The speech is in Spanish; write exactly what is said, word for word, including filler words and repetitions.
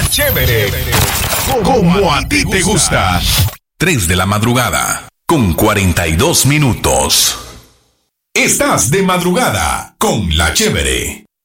Chévere, como a ti te gusta. tres de la madrugada, con cuarenta y dos minutos. Estás de madrugada con La Chévere.